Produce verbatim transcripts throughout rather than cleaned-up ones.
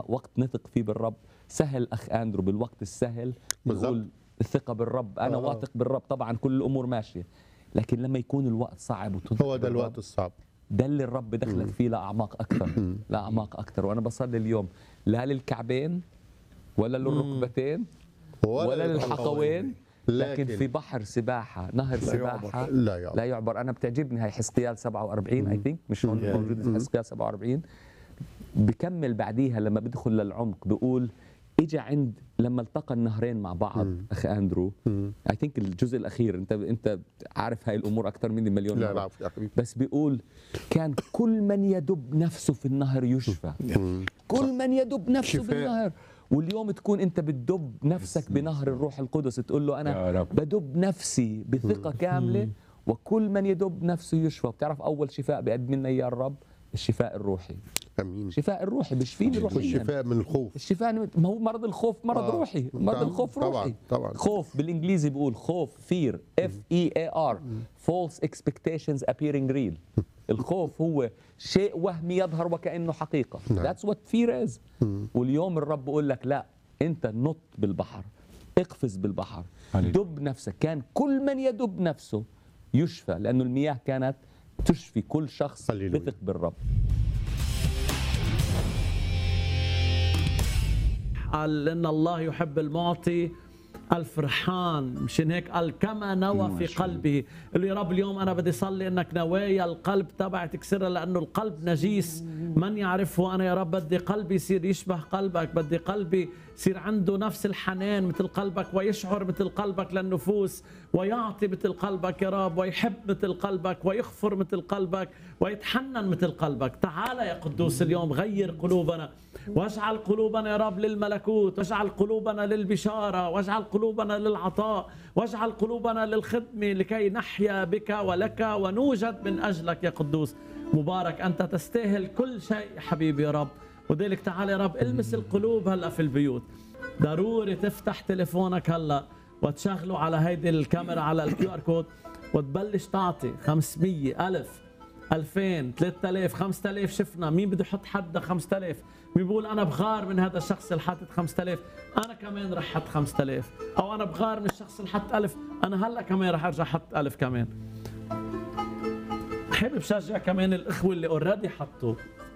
وقت نثق فيه بالرب. سهل أخ أندرو بالوقت السهل نقول الثقة بالرب، أنا آه. واثق بالرب، طبعا كل الأمور ماشية، لكن لما يكون الوقت صعب وتثق هو ده الوقت الصعب، ده اللي الرب دخلك فيه لأعماق أكثر لأعماق أكثر. وأنا بصلي اليوم لا للكعبين ولا للركبتين ولا للحقوين، لكن في بحر سباحة، نهر سباحة لا يعبر. لا يعبر. أنا بتعجبني هاي حزقيال سبعة وأربعين اي ثينك، مش هون موجود في حزقيال سبعة وأربعين، بكمل بعديها لما بدخل للعمق بيقول اجى عند لما التقى النهرين مع بعض. اخ اندرو اي ثينك الجزء الاخير، انت انت عارف هاي الامور اكثر مني مليون لا مره، لا حبيبي. بس بيقول كان كل من يدب نفسه في النهر يشفى، كل من يدب نفسه شفاء. بالنهر. واليوم تكون انت بتدب نفسك بنهر الروح القدس، تقول له يا انا رب. بدب نفسي بثقه كامله، وكل من يدب نفسه يشفى. بتعرف اول شفاء بيقدم لنا اياه الرب؟ الشفاء الروحي. امين. الشفاء الروحي بيشفيني روحيا. والشفاء من الخوف. الشفاء ما هو مرض الخوف مرض آه. روحي، مرض طبعاً، الخوف طبعاً، روحي. طبعاً. خوف بالانجليزي بيقول خوف fear F E A R false expectations appearing real. الخوف هو شيء وهمي يظهر وكأنه حقيقة. نعم. That's what fear is. واليوم الرب بيقول لك لا، انت نط بالبحر، اقفز بالبحر، هللويا. دب نفسك. كان كل من يدب نفسه يشفى، لأنه المياه كانت تشفي كل شخص هللويا. بثق بالرب. قال لأن الله يحب المعطي الفرحان، مشان هيك قال كما نوى في قلبه. قال له يا رب اليوم أنا بدي صلي إنك نوايا القلب تبعي تكسرها، لأنه القلب نجيس من يعرفه. أنا يا رب بدي قلبي يصير يشبه قلبك، بدي قلبي يصير عنده نفس الحنان مثل قلبك، ويشعر مثل قلبك للنفوس، ويعطي مثل قلبك يا رب، ويحب مثل قلبك، ويغفر مثل قلبك، ويتحنن مثل قلبك. تعال يا قدوس اليوم غير قلوبنا، واجعل قلوبنا يا رب للملكوت، واجعل قلوبنا للبشارة، واجعل قلوبنا للعطاء، واجعل قلوبنا للخدمة، لكي نحيا بك ولك ونوجد من أجلك يا قدوس. مبارك أنت، تستاهل كل شيء حبيبي يا رب. وذلك تعال يا رب المس القلوب هلأ في البيوت. ضروري تفتح تليفونك هلأ وتشغله على هيدي الكاميرا على الكيو ار كود، وتبلش تعطي خمسمية ألف ألفين ثلاثة آلاف خمسة آلاف. شفنا مين بده يحط حد خمسة آلاف، مين بيقول أنا بغار من هذا الشخص اللي حاطط خمسة آلاف، أنا كمان رح حط خمسة آلاف، أو أنا بغار من الشخص اللي حط ألف، أنا هلا كمان رح أرجع أحط ألف كمان. حابب شجع كمان الإخوة اللي أوريدي حطوا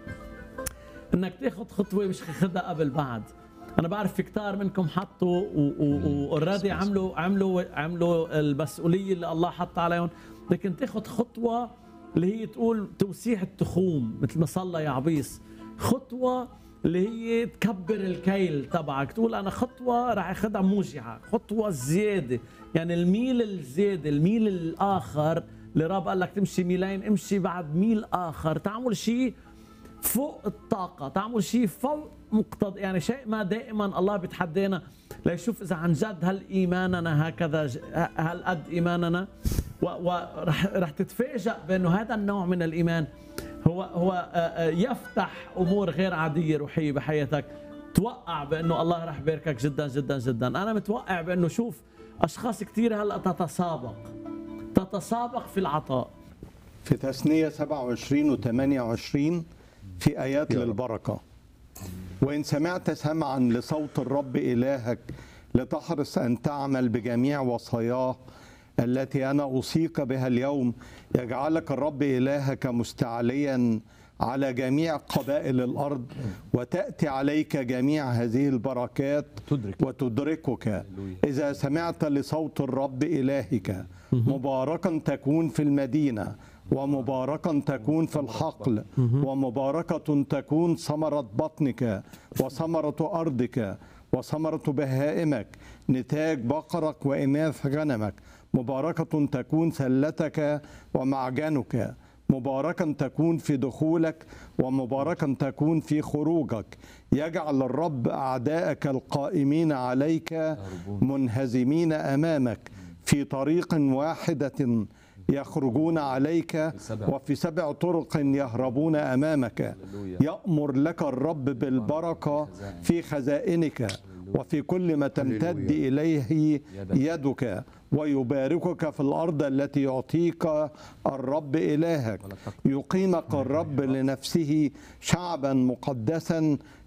إنك تاخد خطوة مش خدها قبل بعد. أنا بعرف في كتار منكم حطوا وأوريدي عملوا عملوا عملوا المسؤولية اللي الله حط عليهم، لكن تاخد خطوة اللي هي تقول توسيع التخوم مثل ما صلى يا عبيس. خطوة اللي هي تكبر الكيل تبعك، تقول أنا خطوة رح أخذها موجعة، خطوة زيادة، يعني الميل الزيادة، الميل الآخر اللي رب قال لك تمشي ميلين، امشي بعد ميل آخر، تعمل شيء فوق الطاقة، تعمل شيء فوق مقتضى، يعني شيء ما دائما الله بيتحدانا ليشوف إذا عن جد هل إيماننا هكذا، هل قد إيماننا، ورح رح تتفاجأ بأنه هذا النوع من الإيمان هو هو يفتح أمور غير عادية روحية بحياتك. توقع بأنه الله رح يباركك جدا جدا جدا. أنا متوقع بأنه شوف أشخاص كتير هلأ تتسابق تتسابق في العطاء. في تثنية سبعة وعشرين وثمانية وعشرين في آيات للبركة: وإن سمعت سمعا لصوت الرب إلهك لتحرص أن تعمل بجميع وصاياه التي أنا أوصيك بها اليوم، يجعلك الرب إلهك مستعليا على جميع قبائل الأرض، وتأتي عليك جميع هذه البركات وتدركك إذا سمعت لصوت الرب إلهك. مباركا تكون في المدينة، ومباركا تكون في الحقل، ومباركة تكون ثمرة بطنك وثمرة أرضك وثمرة بهائمك، نتاج بقرك وإناث غنمك. مباركة تكون سلتك ومعجنك، مباركا تكون في دخولك، ومباركا تكون في خروجك. يجعل الرب أعداءك القائمين عليك منهزمين أمامك، في طريق واحدة يخرجون عليك، وفي سبع طرق يهربون أمامك. يأمر لك الرب بالبركة في خزائنك، وفي كل ما تمتد إليه يدك، ويباركك في الأرض التي يعطيك الرب إلهك. يقيمك الرب لنفسه شعبا مقدسا